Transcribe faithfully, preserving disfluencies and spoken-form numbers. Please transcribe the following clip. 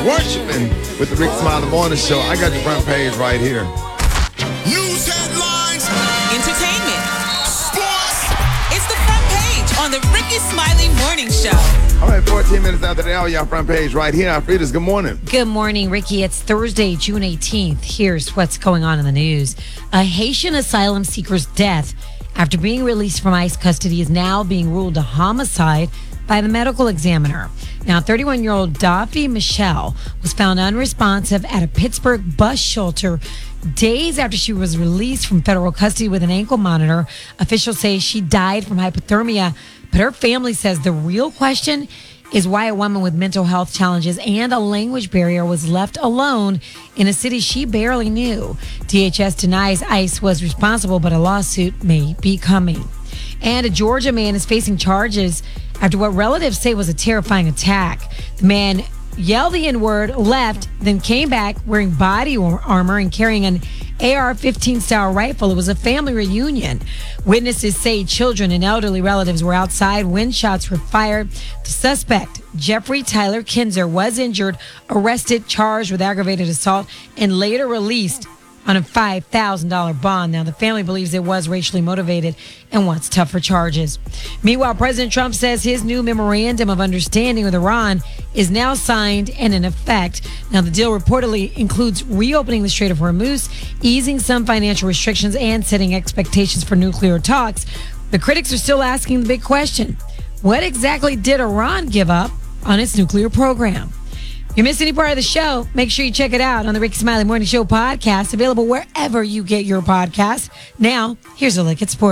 worshiping with the Rick Smiley Morning Show. I got the front page right here. News headlines, Entertainment. sports. It's the front page on the Ricky Smiley Morning Show. All right, fourteen minutes after the hour, y'all front page right here. Alfreda's, good morning. Good morning, Ricky. It's Thursday, June eighteenth. Here's what's going on in the news. A Haitian asylum seeker's death after being released from ICE custody is now being ruled a homicide by the medical examiner. Now, thirty-one-year-old Daffy Michelle was found unresponsive at a Pittsburgh bus shelter days after she was released from federal custody with an ankle monitor. Officials say she died from hypothermia, but her family says the real question is why a woman with mental health challenges and a language barrier was left alone in a city she barely knew. D H S denies ICE was responsible, but a lawsuit may be coming. And a Georgia man is facing charges after what relatives say was a terrifying attack. The man yelled the N-word, left, then came back wearing body armor and carrying an A R fifteen style rifle. It was a family reunion. Witnesses say children and elderly relatives were outside when shots were fired. The suspect, Jeffrey Tyler Kinzer, was injured, arrested, charged with aggravated assault, and later released on a five thousand dollars bond. Now, the family believes it was racially motivated and wants tougher charges. Meanwhile, President Trump says his new memorandum of understanding with Iran is now signed and in effect. Now, the deal reportedly includes reopening the Strait of Hormuz, easing some financial restrictions, and setting expectations for nuclear talks. The critics are still asking the big question: what exactly did Iran give up on its nuclear program? If you missed any part of the show, make sure you check it out on the Ricky Smiley Morning Show podcast, available wherever you get your podcasts. Now, here's a look at sports.